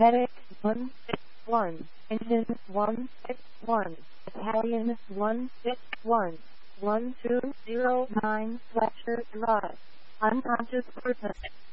Medic 161, Engine 161, Battalion 161, 1209 Fletcher Drive. Unconscious person.